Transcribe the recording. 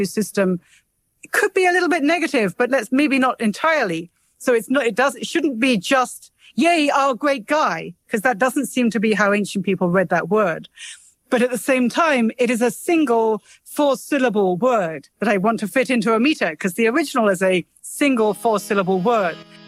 system could be a little bit negative, but let's maybe not entirely. So it shouldn't be just, yay, our great guy, because that doesn't seem to be how ancient people read that word. But at the same time, it is a single 4-syllable word that I want to fit into a meter, because the original is a single 4-syllable word.